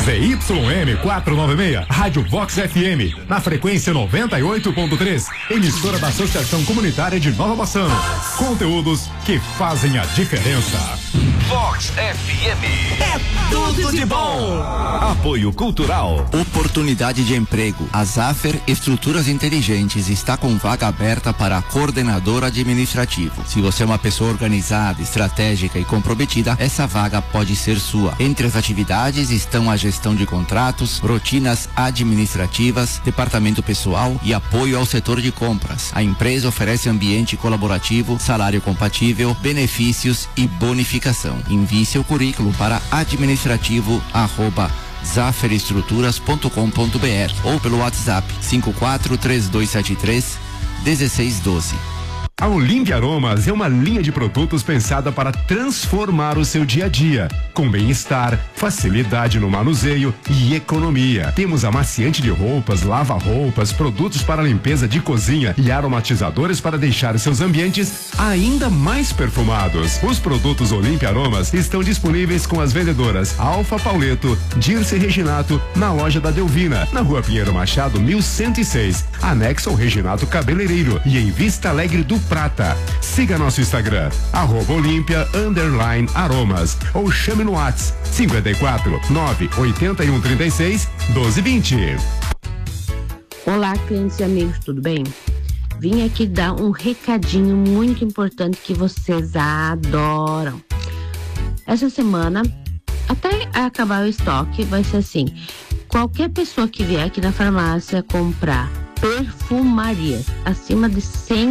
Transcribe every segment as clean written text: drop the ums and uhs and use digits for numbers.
ZYM 496, Rádio Vox FM, na frequência 98.3, emissora da Associação Comunitária de Nova Bassano. Conteúdos que fazem a diferença. Vox FM. É tudo de bom. Apoio Cultural. Oportunidade de emprego. A Zafer Estruturas Inteligentes está com vaga aberta para coordenador administrativo. Se você é uma pessoa organizada, estratégica e comprometida, essa vaga pode ser sua. Entre as atividades estão a gestão de contratos, rotinas administrativas, departamento pessoal e apoio ao setor de compras. A empresa oferece ambiente colaborativo, salário compatível, benefícios e bonificação. Envie seu currículo para administrativo@zaferestruturas.com.br ou pelo WhatsApp 543273-1612. A Olímpia Aromas é uma linha de produtos pensada para transformar o seu dia a dia, com bem-estar, facilidade no manuseio e economia. Temos amaciante de roupas, lava-roupas, produtos para limpeza de cozinha e aromatizadores para deixar seus ambientes ainda mais perfumados. Os produtos Olímpia Aromas estão disponíveis com as vendedoras Alfa Pauleto, Dirce Reginato, na loja da Delvina, na Rua Pinheiro Machado, 1106, anexo ao Reginato Cabeleireiro e em Vista Alegre do Prata. Siga nosso Instagram, @Olímpia_Aromas ou chame no WhatsApp 54 981 36 1220. Olá, clientes e amigos, tudo bem? Vim aqui dar um recadinho muito importante que vocês adoram. Essa semana, até acabar o estoque, vai ser assim: qualquer pessoa que vier aqui na farmácia comprar perfumarias acima de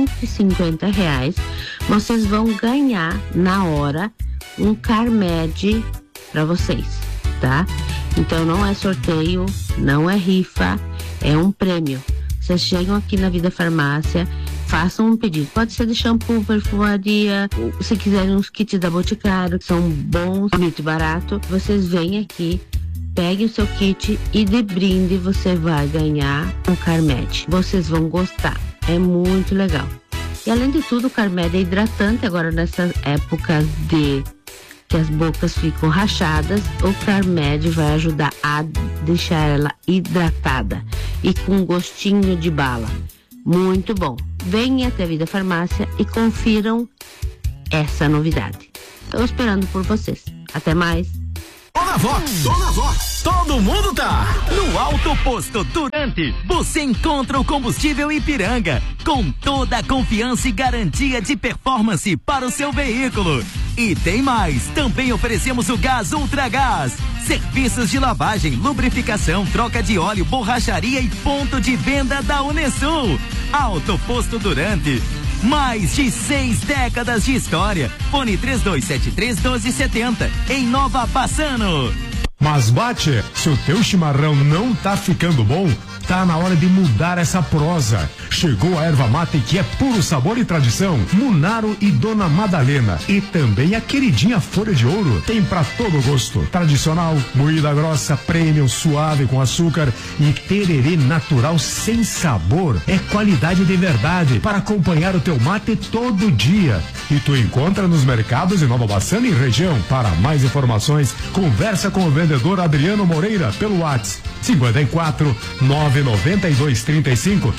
R$150, vocês vão ganhar na hora um Carmed para vocês, tá? Então não é sorteio, não é rifa, é um prêmio. Vocês chegam aqui na Vida Farmácia, façam um pedido. Pode ser de shampoo, perfumaria, se quiserem uns kits da Boticário, que são bons, bonito e barato. Vocês vêm aqui, pegue o seu kit e de brinde você vai ganhar um Carmed. Vocês vão gostar, é muito legal. E além de tudo, o Carmed é hidratante agora nessa época de que as bocas ficam rachadas. O Carmed vai ajudar a deixar ela hidratada e com gostinho de bala. Muito bom. Venham até a Vida Farmácia e confiram essa novidade. Estou esperando por vocês. Até mais. Dona Vox, todo mundo tá no Alto Posto Durante. Você encontra o combustível Ipiranga com toda a confiança e garantia de performance para o seu veículo. E tem mais, também oferecemos o gás Ultragás, serviços de lavagem, lubrificação, troca de óleo, borracharia e ponto de venda da Unesul. Alto Posto Durante. Mais de 6 décadas de história. Fone 3273-1270, em Nova Bassano. Mas bate, se o teu chimarrão não tá ficando bom, tá na hora de mudar essa prosa. Chegou a erva mate que é puro sabor e tradição. Munaro e Dona Madalena. E também a queridinha Folha de Ouro. Tem pra todo gosto. Tradicional, moída grossa, premium, suave com açúcar e tererê natural sem sabor. É qualidade de verdade para acompanhar o teu mate todo dia. E tu encontra nos mercados de Nova Bassano e região. Para mais informações, conversa com o vendedor Adriano Moreira pelo WhatsApp 54 992 35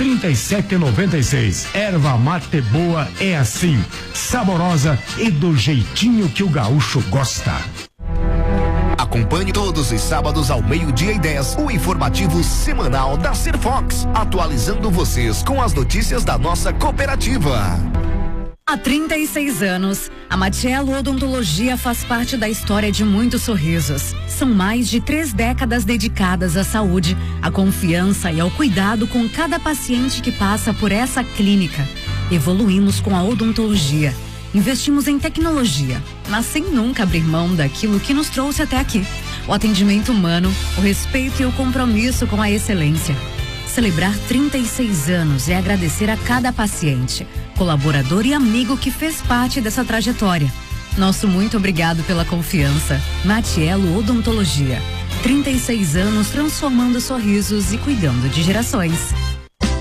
3796. Erva mate boa é assim, saborosa e do jeitinho que o gaúcho gosta. Acompanhe todos os sábados ao 12:10 o informativo semanal da Serfox, atualizando vocês com as notícias da nossa cooperativa. Há 36 anos, a Matiello Odontologia faz parte da história de muitos sorrisos. São mais de 3 décadas dedicadas à saúde, à confiança e ao cuidado com cada paciente que passa por essa clínica. Evoluímos com a odontologia. Investimos em tecnologia, mas sem nunca abrir mão daquilo que nos trouxe até aqui. O atendimento humano, o respeito e o compromisso com a excelência. Celebrar 36 anos é agradecer a cada paciente, colaborador e amigo que fez parte dessa trajetória. Nosso muito obrigado pela confiança. Matiello Odontologia. 36 anos transformando sorrisos e cuidando de gerações.